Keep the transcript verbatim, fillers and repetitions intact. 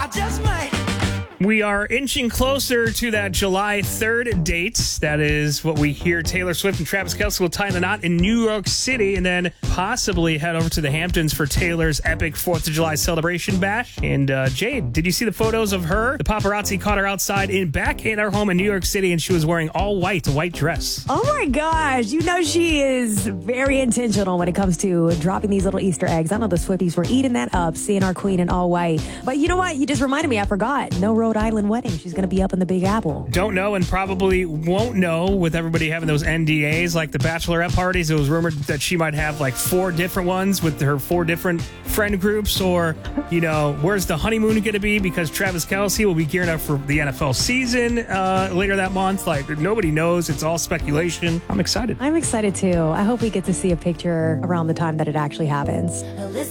I just might. We are inching closer to that July third date. That is what we hear. Taylor Swift and Travis Kelce will tie the knot in New York City and then possibly head over to the Hamptons for Taylor's epic fourth of July celebration bash. And uh, Jade, did you see the photos of her? The paparazzi caught her outside in back in her home in New York City, and she was wearing all white, a white dress. Oh my gosh. You know she is very intentional when it comes to dropping these little Easter eggs. I know the Swifties were eating that up, seeing our queen in all white. But you know what? You just reminded me. I forgot. No Rhode Island wedding. She's going to be up in the Big Apple. Don't know and probably won't know with everybody having those N D As like the bachelorette parties. It was rumored that she might have like four different ones with her four different friend groups, or, you know, where's the honeymoon going to be, because Travis Kelce will be gearing up for the N F L season uh, later that month. Like, nobody knows. It's all speculation. I'm excited. I'm excited too. I hope we get to see a picture around the time that it actually happens.